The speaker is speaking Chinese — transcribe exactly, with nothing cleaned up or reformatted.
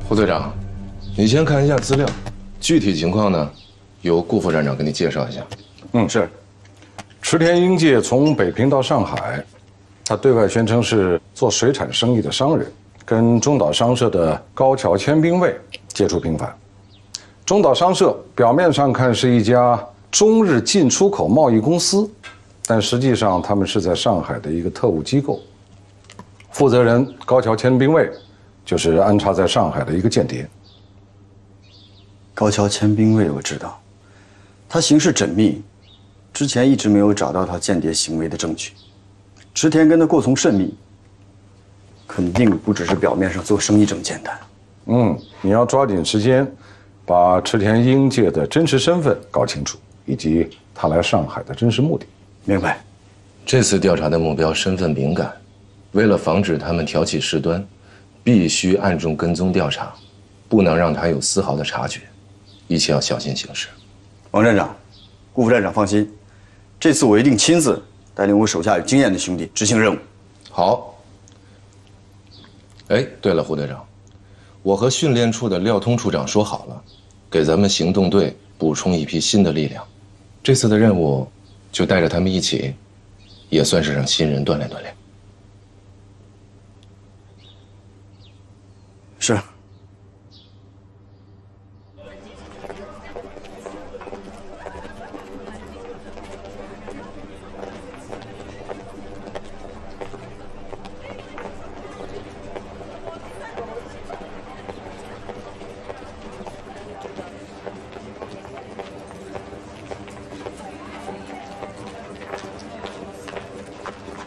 胡队长，你先看一下资料，具体情况呢，由顾副站长给你介绍一下。 嗯，是。池田英介从北平到上海，他对外宣称是做水产生意的商人，跟中岛商社的高桥千兵卫接触频繁。中岛商社表面上看是一家中日进出口贸易公司，但实际上他们是在上海的一个特务机构。负责人高桥千兵卫就是安插在上海的一个间谍。 高桥千兵卫我知道，他行事缜密，之前一直没有找到他间谍行为的证据。池田跟他过从甚密，肯定不只是表面上做生意这么简单。 嗯，你要抓紧时间，把池田英介的真实身份搞清楚，以及他来上海的真实目的。 明白。 这次调查的目标身份敏感，为了防止他们挑起事端，必须暗中跟踪调查，不能让他有丝毫的察觉，一切要小心行事。 王站长，顾副站长放心，这次我一定亲自带领我手下有经验的兄弟执行任务。 好。哎，对了，胡队长，我和训练处的廖通处长说好了，给咱们行动队补充一批新的力量。这次的任务就带着他们一起，也算是让新人锻炼锻炼。